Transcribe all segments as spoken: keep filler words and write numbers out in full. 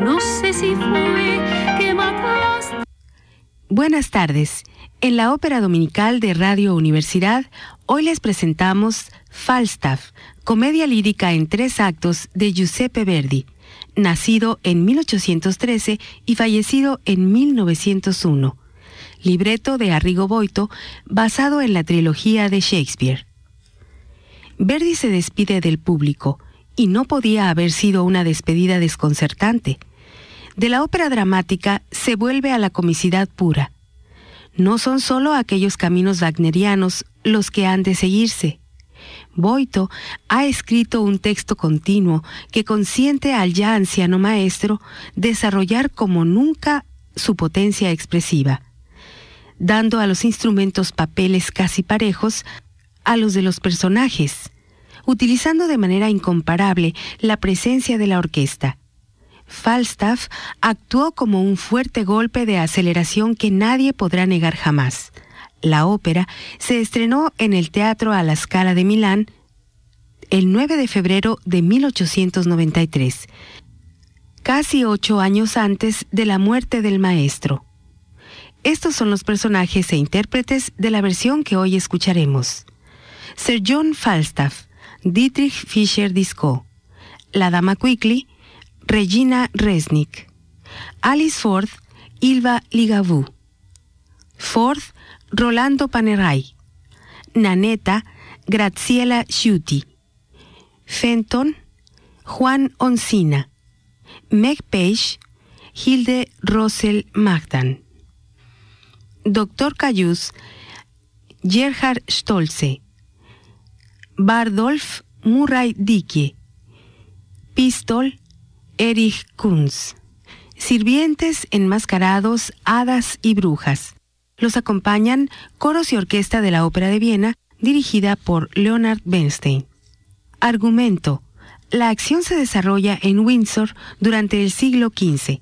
No sé si fue que mataste. Buenas tardes. En la ópera dominical de Radio Universidad, hoy les presentamos Falstaff, comedia lírica en tres actos de Giuseppe Verdi, nacido en mil ochocientos trece y fallecido en mil novecientos uno. Libreto de Arrigo Boito, basado en la trilogía de Shakespeare. Verdi se despide del público, y no podía haber sido una despedida desconcertante. De la ópera dramática se vuelve a la comicidad pura. No son solo aquellos caminos wagnerianos los que han de seguirse. Boito ha escrito un texto continuo que consiente al ya anciano maestro desarrollar como nunca su potencia expresiva, dando a los instrumentos papeles casi parejos a los de los personajes, utilizando de manera incomparable la presencia de la orquesta. Falstaff actuó como un fuerte golpe de aceleración que nadie podrá negar jamás. La ópera se estrenó en el Teatro alla Scala de Milán el nueve de febrero de mil ochocientos noventa y tres, casi ocho años antes de la muerte del maestro. Estos son los personajes e intérpretes de la versión que hoy escucharemos. Sir John Falstaff, Dietrich Fischer-Dieskau. La Dama Quickly, Regina Resnick. Alice Ford, Ylva Ligabue. Ford, Rolando Panerai. Nanetta, Graziella Sciuti. Fenton, Juan Oncina. Meg Page, Hilde Rosel Magdan. Doctor Cayus, Gerhard Stolze. Bardolph, Murray Dickey. Pistol, Erich Kunz. Sirvientes enmascarados, hadas y brujas. Los acompañan coros y orquesta de la Ópera de Viena, dirigida por Leonard Bernstein. Argumento. La acción se desarrolla en Windsor durante el siglo quince.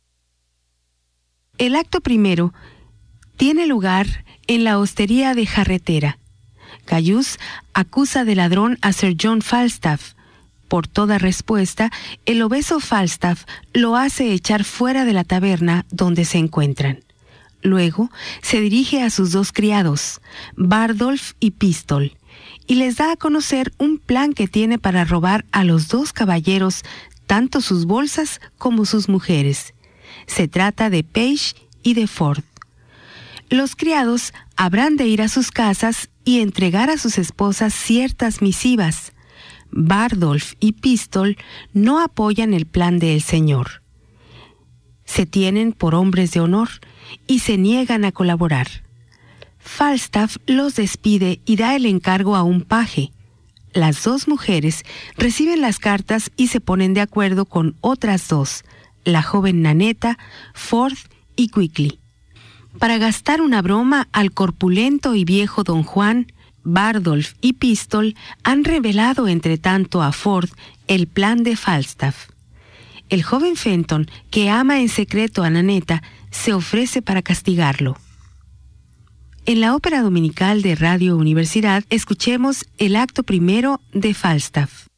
El acto primero tiene lugar en la hostería de Jarretera. Cayus acusa de ladrón a Sir John Falstaff. Por toda respuesta, el obeso Falstaff lo hace echar fuera de la taberna donde se encuentran. Luego se dirige a sus dos criados, Bardolph y Pistol, y les da a conocer un plan que tiene para robar a los dos caballeros tanto sus bolsas como sus mujeres. Se trata de Page y de Ford. Los criados habrán de ir a sus casas y entregar a sus esposas ciertas misivas. Bardolph y Pistol no apoyan el plan del señor. Se tienen por hombres de honor y se niegan a colaborar. Falstaff los despide y da el encargo a un paje. Las dos mujeres reciben las cartas y se ponen de acuerdo con otras dos, la joven Nanetta, Ford y Quickly, para gastar una broma al corpulento y viejo don Juan. Bardolph y Pistol han revelado entre tanto a Ford el plan de Falstaff. El joven Fenton, que ama en secreto a Nanetta, se ofrece para castigarlo. En la ópera dominical de Radio Universidad escuchemos el acto primero de Falstaff.